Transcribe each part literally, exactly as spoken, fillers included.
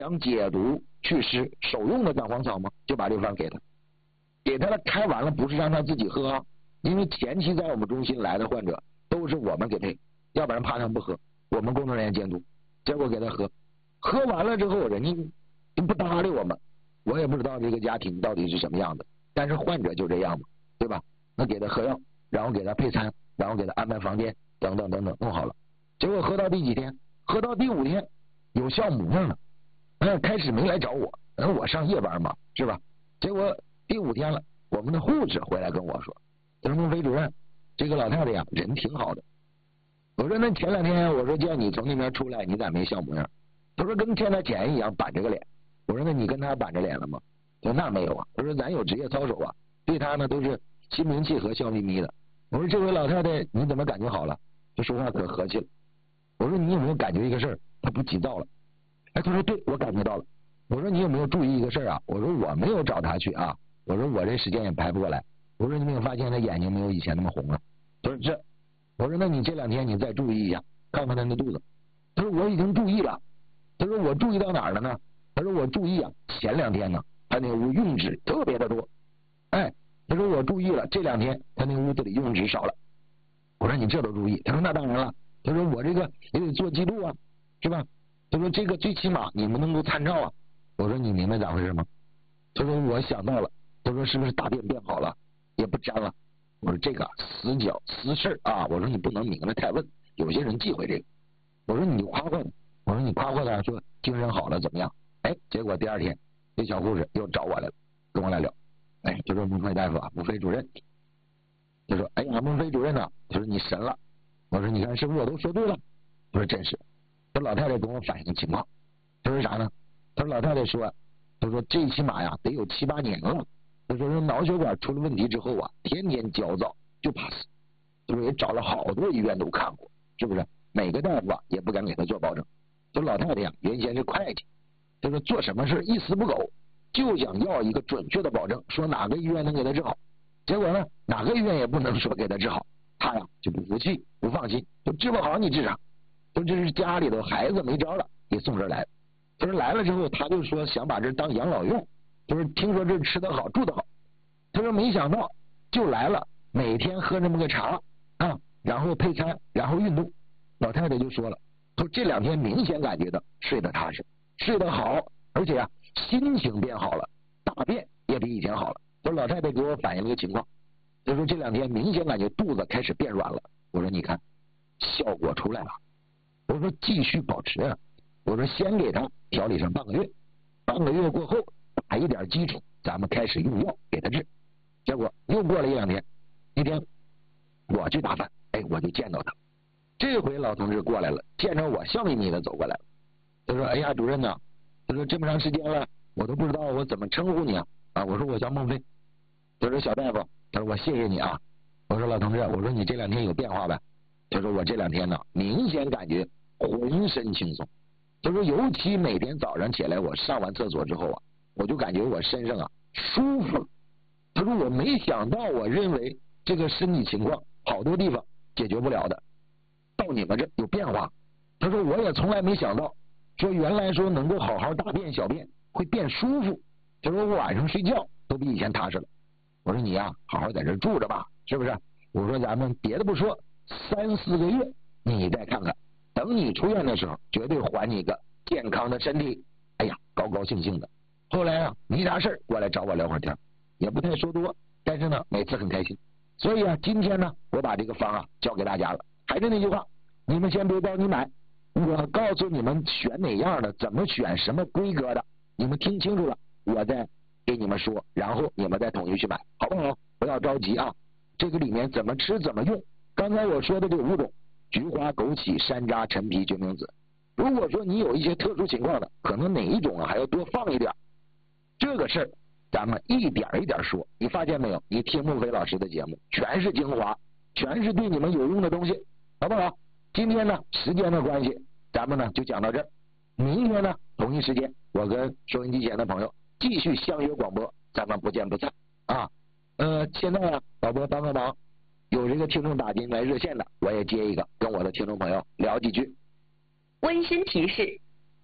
想解毒祛湿手用的姜黄草吗？就把这方给他，给他了，开完了不是让他自己喝啊，因为前期在我们中心来的患者都是我们给配，要不然怕他不喝，我们工作人员监督，结果给他喝，喝完了之后人家就不搭理我们，我也不知道这个家庭到底是什么样的，但是患者就这样嘛，对吧？那给他喝药，然后给他配餐，然后给他安排房间等等等等弄好了，结果喝到第几天？喝到第五天有效模样了，嗯，开始没来找我，嗯，我上夜班嘛，是吧？结果第五天了，我们的护士回来跟我说，他说孟飞主任，这个老太太呀人挺好的。我说那前两天我说叫你从那边出来，你咋没笑模样？他说跟欠他钱一样板着个脸。我说那你跟他板着脸了吗？他说那没有啊。他说咱有职业操守啊，对他呢都是心平气和笑眯眯的。我说这位老太太你怎么感觉好了？他说话可和气了。我说你有没有感觉一个事儿？他不急躁了。哎，他说对，我感觉到了。我说你有没有注意一个事儿啊？我说我没有找他去啊。我说我这时间也排不过来。我说你没有发现他眼睛没有以前那么红了？他说这。我说那你这两天你再注意一下，看看他那肚子。他说我已经注意了。他说我注意到哪儿了呢？他说我注意啊，前两天呢他那屋用纸特别的多。哎，他说我注意了，这两天他那屋子里用纸少了。我说你这都注意？他说那当然了。他说我这个也得做记录啊，是吧？他说这个最起码你们能够参照啊。我说你明白咋回事吗？他说我想到了。他说是不是大便变好了，也不沾了？我说这个死角私事啊，我说你不能明了太问，有些人忌讳这个。我说你就夸夸他，我说你夸夸他说精神好了怎么样？哎，结果第二天这小护士又找我来了，跟我来聊。哎，就说孟飞大夫啊，孟飞主任，他说哎呀孟飞主任呢、啊，他说你神了。我说你看是不是我都说对了？他说真是。这老太太跟我反映情况，他说啥呢？他说老太太说，他说最起码呀得有七八年了。他说脑血管出了问题之后啊，天天焦躁，就怕死。他说也找了好多医院都看过，是不是？每个大夫啊也不敢给他做保证。这老太太呀原先是会计，他说做什么事一丝不苟，就想要一个准确的保证，说哪个医院能给他治好。结果呢，哪个医院也不能说给他治好，他呀就不服气，不放心，就治不好你治啥？就这是家里头孩子没招了，给送这儿来了。他说来了之后，他就说想把这当养老院。就是听说这吃得好住得好，他说没想到就来了，每天喝这么个茶啊，然后配餐，然后运动。老太太就说了，说这两天明显感觉到睡得踏实，睡得好，而且啊心情变好了，大便也比以前好了。说老太太给我反映了个情况，就说这两天明显感觉肚子开始变软了。我说你看效果出来了，我说继续保持啊，我说先给他调理上半个月，半个月过后打一点基础，咱们开始用药给他治。结果又过了一两天，一天我去打饭，哎，我就见到他。这回老同志过来了，见着我笑眯眯的走过来了。他说：“哎呀，主任呐，他说这么长时间了，我都不知道我怎么称呼你啊。”啊，我说我叫孟飞。他说小大夫，他说我谢谢你啊。我说老同志，我说你这两天有变化呗？他说我这两天呢，明显感觉浑身轻松。他说尤其每天早上起来，我上完厕所之后啊，我就感觉我身上啊舒服。他说我没想到，我认为这个身体情况好多地方解决不了的，到你们这有变化。他说我也从来没想到，说原来说能够好好大便小便会变舒服。他说我晚上睡觉都比以前踏实了。我说你呀、啊，好好在这住着吧，是不是？我说咱们别的不说，三四个月你再看看，等你出院的时候，绝对还你一个健康的身体。哎呀，高高兴兴的。后来啊，没啥事儿过来找我聊会儿天，也不太说多，但是呢，每次很开心。所以啊，今天呢，我把这个方啊教给大家了。还是那句话，你们先别着急买，我告诉你们选哪样的，怎么选，什么规格的，你们听清楚了，我再给你们说，然后你们再统一去买，好不好？不要着急啊。这个里面怎么吃怎么用，刚才我说的这五种：菊花、枸杞、山楂、陈皮、决明子。如果说你有一些特殊情况的，可能哪一种啊还要多放一点。这个事儿咱们一点一点说，你发现没有？你听孟非老师的节目，全是精华，全是对你们有用的东西，好不好？今天呢，时间的关系，咱们呢就讲到这儿。明天呢，同一时间，我跟收音机前的朋友继续相约广播，咱们不见不散啊！呃，现在啊，导播帮个忙，有这个听众打进来热线的，我也接一个，跟我的听众朋友聊几句。 温馨提示：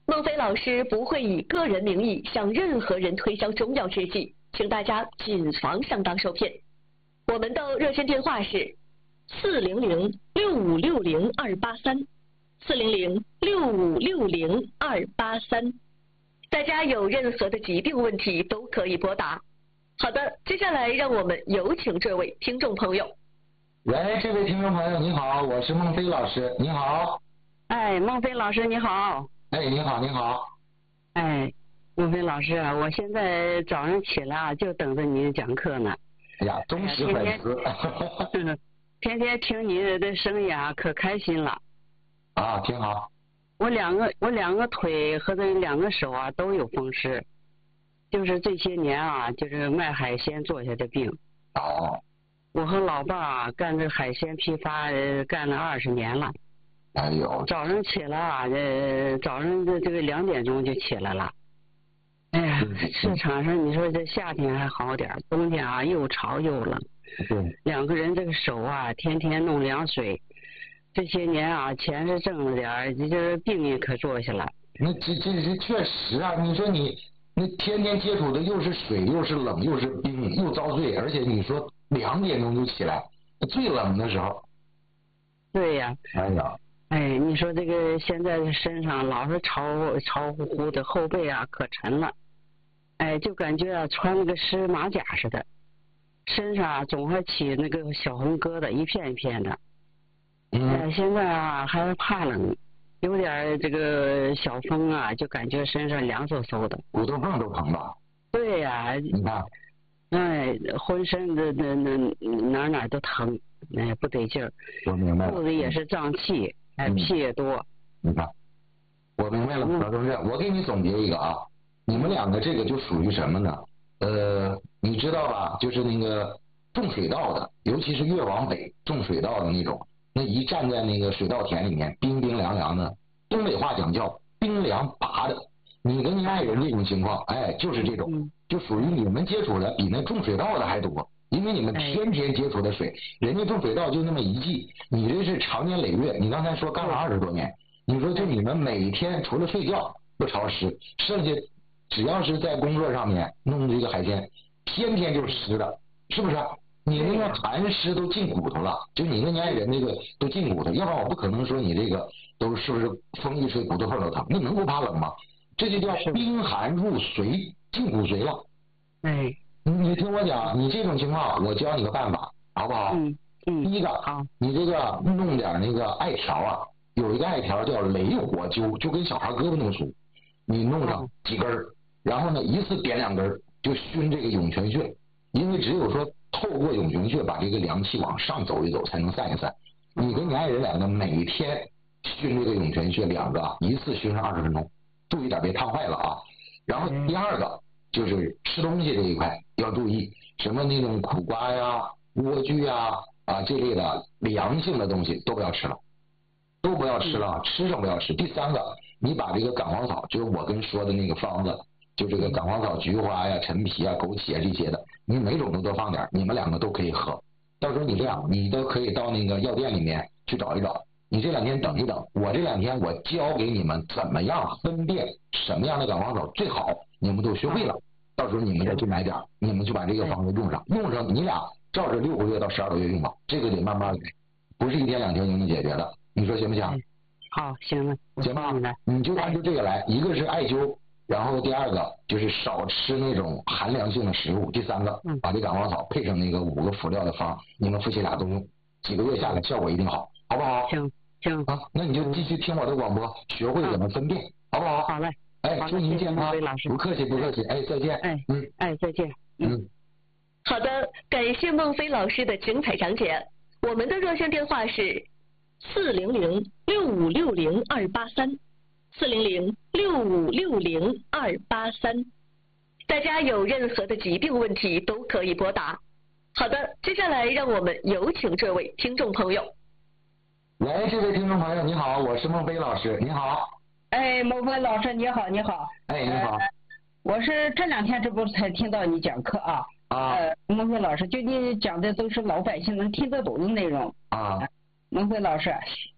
孟非老师不会以个人名义向任何人推销中药制剂，请大家谨防上当受骗。我们的热线电话是四零零六五六零二八三，四零零六五六零二八三。大家有任何的疾病问题都可以拨打。好的，接下来让我们有请这位听众朋友。 喂，这位听众朋友你好，我是孟非老师，你好。 哎，孟非老师你好。 哎，你好，你好。 哎，孟非老师，我现在早上起来啊，就等着您讲课呢。 哎呀，忠实粉丝。 天天听你的声音啊，可开心了。 啊，挺好。 我两个我两个腿和这两个手啊都有风湿，就是这些年啊，就是卖海鲜做下的病。 哦。 我和老伴啊干这海鲜批发，呃、干了二十年了。 哎呦。 早上起来啊，这早上这这个两点钟就起来了。哎呀，市场上你说这夏天还好点，冬天啊又潮又冷。 对。 两个人这个手啊，天天弄凉水。这些年啊，钱是挣了点儿，这就是病也可坐下了。 那这这这确实啊，你说你那天天接触的又是水，又是冷，又是冰，又遭罪，而且你说两点钟就起来，最冷的时候。 对呀。 哎呀。 哎，你说这个现在身上老是潮潮乎乎的，后背啊可沉了，哎，就感觉啊穿了个湿马甲似的，身上啊总还起那个小红疙瘩，一片一片的。 嗯。 哎，现在啊还怕冷，有点这个小风啊，就感觉身上凉飕飕的， 骨头缝都疼了。 对呀。 你看。 哎，浑身的那那哪哪都疼，哎，不得劲儿。 我明白了。 肚子也是胀气。哎，屁也多。 你看，我明白了，老同志，我给你总结一个啊，你们两个这个就属于什么呢？呃，你知道吧？就是那个种水稻的，尤其是越往北种水稻的那种，那一站在那个水稻田里面，冰冰凉凉的，东北话讲叫冰凉拔的。你跟你爱人这种情况，哎，就是这种，就属于你们接触的比那种水稻的还多。因为你们天天接触的水，人家种水稻就那么一季，你这是长年累月。你刚才说干了二十多年，你说就你们每天除了睡觉不潮湿，剩下只要是在工作上面弄这个海鲜，天天就是湿的，是不是？你那个寒湿都进骨头了，就你跟你爱人那个都进骨头，要不然我不可能说你这个都是不是风一吹骨头缝都疼，你能不怕冷吗？这就叫冰寒入髓，进骨髓了。 哎。 你听我讲，你这种情况，我教你个办法，好不好？ 嗯嗯。 第一个， 好， 你这个弄点那个艾条啊，有一个艾条叫雷火灸，就跟小孩胳膊那么粗，你弄上几根儿，然后呢一次点两根儿，就熏这个涌泉穴，因为只有说透过涌泉穴把这个凉气往上走一走，才能散一散。你跟你爱人两个每天熏这个涌泉穴两个，一次熏上二十分钟，注意点别烫坏了啊。然后第二个。就是吃东西这一块要注意，什么那种苦瓜呀、莴苣呀啊这类的凉性的东西都不要吃了，都不要吃了，吃上不要吃。第三个，你把这个感黄草，就是我跟说的那个方子，就这个感黄草、菊花呀、陈皮啊、枸杞啊这些的，你每种都多放点，你们两个都可以喝。到时候你这样，你都可以到那个药店里面去找一找。你这两天等一等，我这两天我教给你们怎么样分辨什么样的感黄草最好，你们都学会了。到时候你们再去买点，你们就把这个方子用上，用上你俩照着六个月到十二个月用吧，这个得慢慢来，不是一天两天就能解决的。你说行不行？ 好，行了， 行吧，你就按照这个来，一个是艾灸，然后第二个就是少吃那种寒凉性的食物，第三个把这感黄草配上那个五个辅料的方，你们夫妻俩都用，几个月下来效果一定好，好不好？ 行行啊，那你就继续听我的广播，学会怎么分辨，好不好？ 好嘞。 哎，祝您健康，不客气不客气，哎，再见。 哎， 嗯， 哎，再见。 嗯。 好的，感谢孟非老师的精彩讲解。我们的热线电话是四零零六五六零二八三，四零零六五六零二八三。大家有任何的疾病问题都可以拨打。好的，接下来让我们有请这位听众朋友。 喂，这位听众朋友，你好，我是孟非老师，你好。 哎，孟非老师你好，你好。 哎，你好。 呃、我是这两天这不才听到你讲课啊。 啊。 呃，孟非老师，就你讲的都是老百姓能听得懂的内容。 啊。 孟非老师，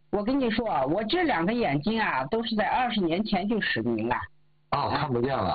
我跟你说啊，我这两个眼睛啊，都是在二十年前就失明了。 哦，看不见了。